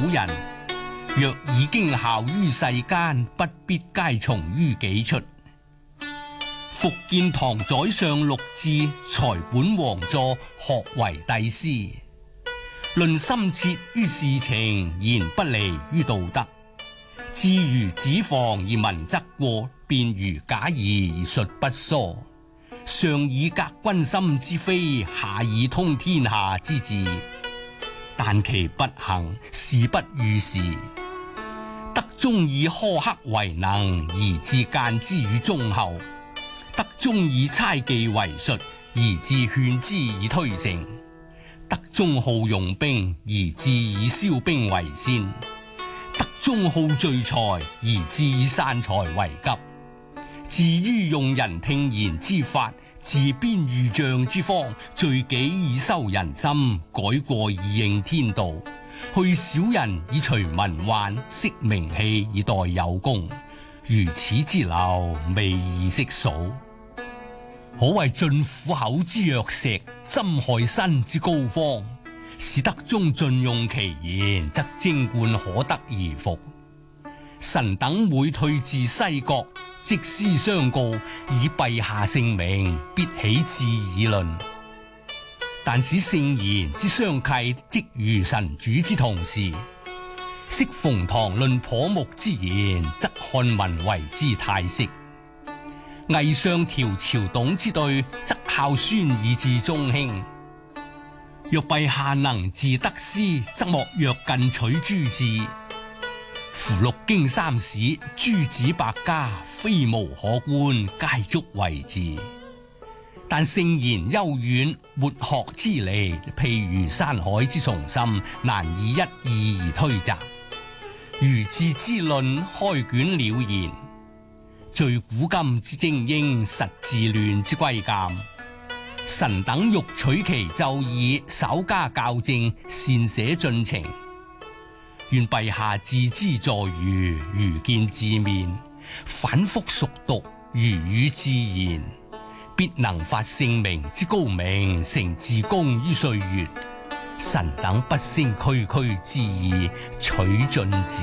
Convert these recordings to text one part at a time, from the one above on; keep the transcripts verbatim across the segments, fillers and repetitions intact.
人，若已經效於世間，不必皆從於己出。復見唐宰相陸贽，才本王座，學為帝師。論深切於事情，言不離於道德。至如子房而民則過，便如假意而術不疏。上以革君心之非，下以通天下之治。但其不幸，事不遇時。德中以苛刻為能，而致諫之於忠厚。德中以猜忌為術，而致勸之以推誠。德中好用兵，而致以消兵為先。德中好聚財，而致以散財為急。至於用人聽言之法，自編御象之方，罪己以收人心，改過以應天道。去小人以除民患，息名氣以待有功。如此之流，未易識數。可謂進虎口之弱石，針害身之膏肓。使德中盡用其言，則貞觀可得而服。臣等每退至西國，即師相告，以陛下聖明，必起致議論。但使聖賢之相契，即如神主之同時。適逢堂論頗目之言，則看民為之太息。魏相調朝董之對，則孝宣以至中興。若陛下能自得師，則莫若近取諸志。夫六經三史，諸子百家，非無可觀，皆足為治。但聖賢幽遠，活學之離，譬如山海之叢深，難以一意而推擇。儒治之論，開卷了然。最古今之精英，實治亂之歸鑑。臣等欲取其奏議，稍加校正，善寫進程。願陛下自知助愚，愚見自面，反覆熟讀，如語自言，必能發聖明之高明，成自功於歲月。臣等不勝區區之意，取進旨。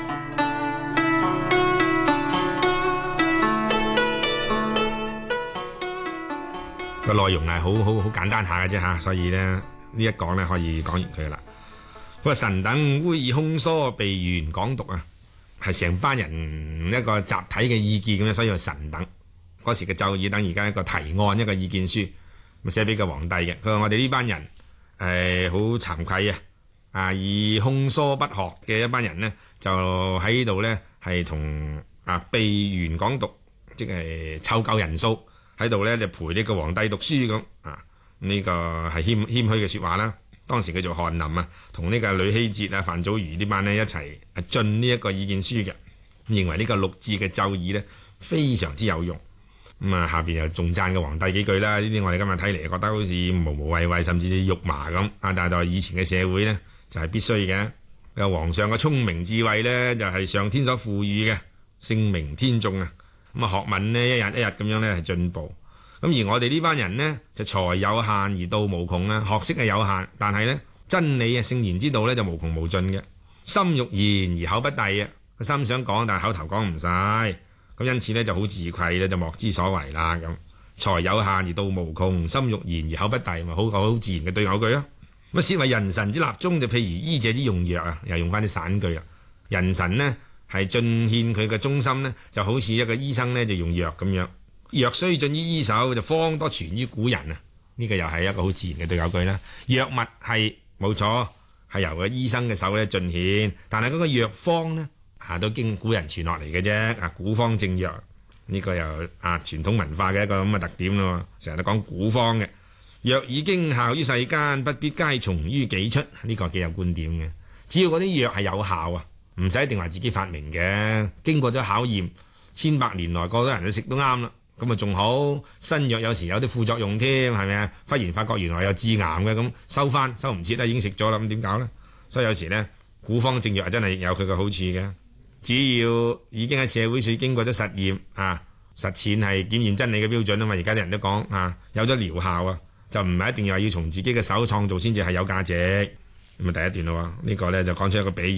個內容係好好好簡單下嘅啫吓，所以咧呢一講咧可以講完佢啦。佢話臣等烏爾空疏備元講讀啊，係成班人一個集體嘅意見咁樣，所以話臣等嗰時嘅奏議等而家一個提案一個意見書，咪寫俾個皇帝嘅。佢話我哋呢班人誒好慚愧啊，啊以空疏不學嘅一班人呢，就喺度呢係同啊備元講讀，即係湊夠人數。喺度咧就陪呢個皇帝讀書咁啊，呢、這個係謙謙虛嘅說話啦。當時叫做翰林啊，同呢個呂希哲啊、范祖禹呢班呢一齊進呢一個意見書嘅，認為呢個陸贽嘅奏議呢非常之有用。咁、嗯、啊下邊又仲讚個皇帝幾句啦。呢啲我哋今日睇嚟覺得好似無無謂謂，甚至肉麻咁啊。但係以前嘅社會呢，就係、是、必須嘅。個皇上嘅聰明智慧呢，就係、是、上天所賦予嘅，聖明天眾啊。咁啊，學問呢一日一日咁樣咧係進步。咁而我哋呢班人呢，就才有限而道無窮啊，學識係有限，但係呢真理啊聖賢之道咧就無窮無盡嘅。心欲言而口不遞啊，個心想講但係口頭講唔晒。咁因此呢就好自愧咧，就莫之所為啦咁。才有限而道無窮，心欲言而口不遞，咪好好自然嘅對偶句咯。咁薛為人臣之立宗，就譬如醫者之用藥啊，又用翻啲散句啊。人臣呢係盡獻佢嘅忠心呢，就好似一個醫生呢，就用藥咁樣。藥雖盡於醫手，就方多傳於古人啊！呢、這個又係一個好自然嘅對偶句啦。藥物係冇錯，係由個醫生嘅手咧盡獻，但係嗰個藥方呢，啊都經古人傳落嚟嘅啫。啊，古方正藥呢、這個又啊傳統文化嘅一個咁嘅特點咯。成日都講古方嘅藥已經效於世間，不必皆從於己出。呢、這個幾有觀點嘅。只要嗰啲藥係有效啊，唔使一定話自己發明嘅，經過咗考驗，千百年來個個人都食都啱啦。咁啊仲好，新藥有時有啲副作用添，係咪啊？忽然發覺原來有致癌嘅，咁收翻收唔切啦，已經食咗啦，咁點搞呢？所以有時呢，古方正藥係真係有佢嘅好處嘅。只要已經喺社會上經過咗實驗啊，實踐係檢驗真理嘅標準啊嘛。而家啲人都講啊，有咗療效啊，就唔係一定話要從自己嘅手創造先至係有價值。咁啊第一段咯，呢、這個呢就講出一個比喻。